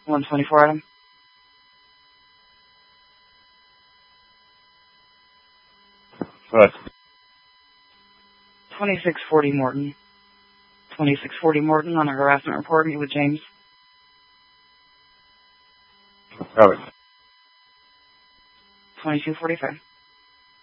124 Adam. What? 2640 Morton. 2640 Morton on a harassment report. Meet with James. Copy. 2245.